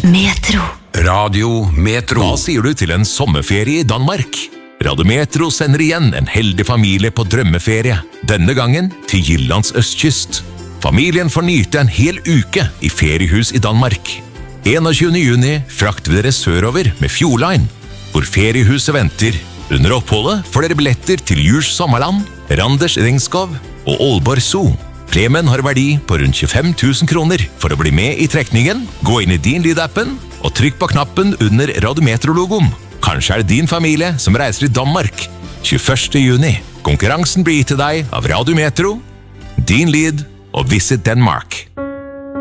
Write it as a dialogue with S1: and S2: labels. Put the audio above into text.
S1: Metro.
S2: Radio Metro.
S3: Hva sier du til en sommerferie i Danmark? Radio Metro sender igjen en heldig familie på drømmeferie. Denne gangen til Jyllands østkyst. Familien får nyte en hel uke i feriehus i Danmark. 21. juni frakter vi dere sørover med Fjordline, hvor feriehuset venter. Under oppholdet får dere billetter til Djurs Sommerland, Randers Ringskov og Aalborg Zoo. Premien har verdi på rundt 25 000 kroner. For å bli med i trekningen, gå inn i din lydappen og trykk på knappen under Radio Metro-logoen. Kanskje er det din familie som reiser i Danmark 21. juni. Konkurransen blir gitt til deg av Radio Metro, Din Lyd og Visit Denmark.